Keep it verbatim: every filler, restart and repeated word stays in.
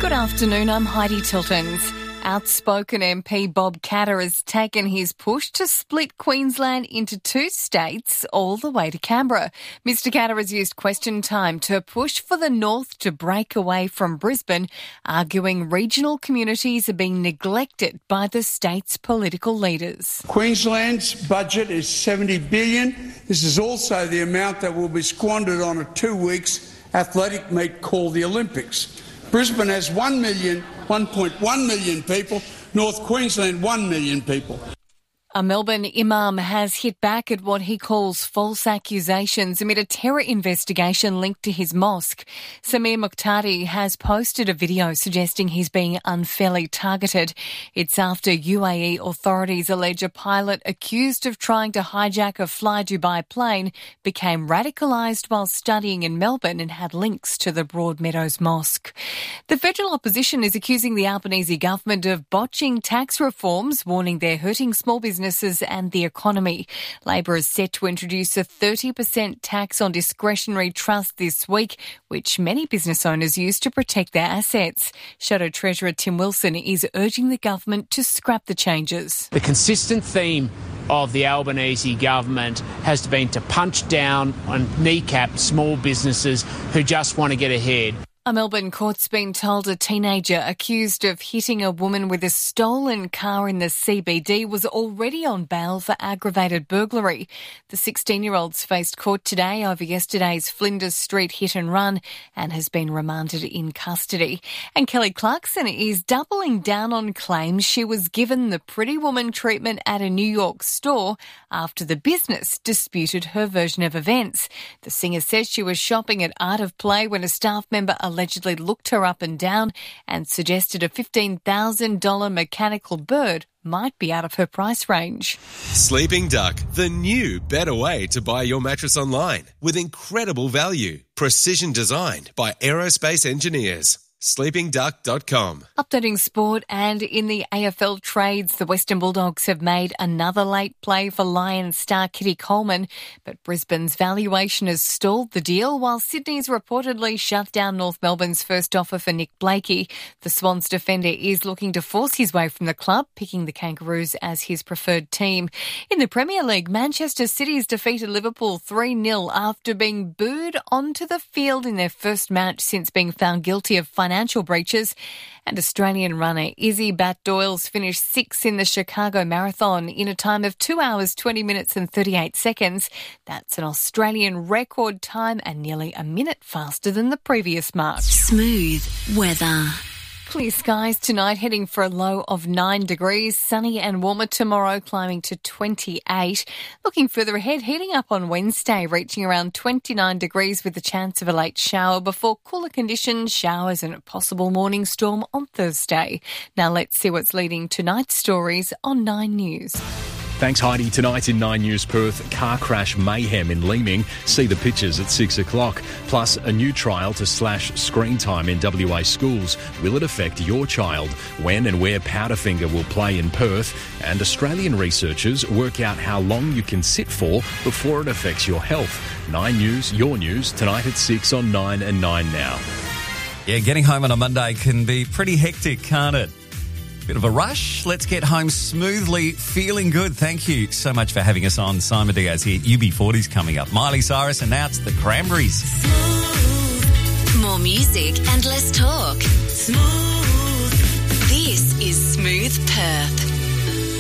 Good afternoon, I'm Heidi Tiltons. Outspoken M P Bob Katter has taken his push to split Queensland into two states all the way to Canberra. Mister Katter has used question time to push for the North to break away from Brisbane, arguing regional communities are being neglected by the state's political leaders. Queensland's budget is seventy billion dollars. This is also the amount that will be squandered on a two weeks athletic meet called the Olympics. Brisbane has one million, one point one million people, North Queensland one million people. A Melbourne imam has hit back at what he calls false accusations amid a terror investigation linked to his mosque. Samir Muqtadi has posted a video suggesting he's being unfairly targeted. It's after U A E authorities allege a pilot accused of trying to hijack a Fly Dubai plane became radicalised while studying in Melbourne and had links to the Broadmeadows Mosque. The federal opposition is accusing the Albanese government of botching tax reforms, warning they're hurting small businesses businesses and the economy. Labor is set to introduce a thirty percent tax on discretionary trust this week, which many business owners use to protect their assets. Shadow Treasurer Tim Wilson is urging the government to scrap the changes. The consistent theme of the Albanese government has been to punch down and kneecap small businesses who just want to get ahead. A Melbourne court's been told a teenager accused of hitting a woman with a stolen car in the C B D was already on bail for aggravated burglary. The sixteen-year-old's faced court today over yesterday's Flinders Street hit and run and has been remanded in custody. And Kelly Clarkson is doubling down on claims she was given the Pretty Woman treatment at a New York store after the business disputed her version of events. The singer says she was shopping at Art of Play when a staff member allegedly looked her up and down and suggested a fifteen thousand dollars mechanical bird might be out of her price range. Sleeping Duck, the new, better way to buy your mattress online with incredible value. Precision designed by aerospace engineers. sleeping duck dot com. Updating sport, and in the A F L trades, the Western Bulldogs have made another late play for Lions star Kitty Coleman, but Brisbane's valuation has stalled the deal while Sydney's reportedly shut down North Melbourne's first offer for Nick Blakey. The Swans defender is looking to force his way from the club, picking the Kangaroos as his preferred team. In the Premier League, Manchester City's defeated Liverpool three nil after being booed onto the field in their first match since being found guilty of financial financial breaches. And Australian runner Izzy Bat-Doyle's finished sixth in the Chicago Marathon in a time of two hours, twenty minutes and thirty-eight seconds. That's an Australian record time and nearly a minute faster than the previous mark. Smooth weather. Clear skies tonight, heading for a low of nine degrees. Sunny and warmer tomorrow, climbing to twenty-eight. Looking further ahead, heating up on Wednesday, reaching around twenty-nine degrees with the chance of a late shower before cooler conditions, showers and a possible morning storm on Thursday. Now let's see what's leading tonight's stories on Nine News. Thanks, Heidi. Tonight in Nine News Perth, car crash mayhem in Leeming. See the pictures at six o'clock. Plus, a new trial to slash screen time in W A schools. Will it affect your child? When and where Powderfinger will play in Perth. And Australian researchers work out how long you can sit for before it affects your health. Nine News, your news, tonight at six on Nine and Nine Now. Yeah, getting home on a Monday can be pretty hectic, can't it? Bit of a rush. Let's get home smoothly, feeling good. Thank you so much for having us on. Simon Diaz here. U B forty's coming up. Miley Cyrus, and now it's the Cranberries. More music and less talk.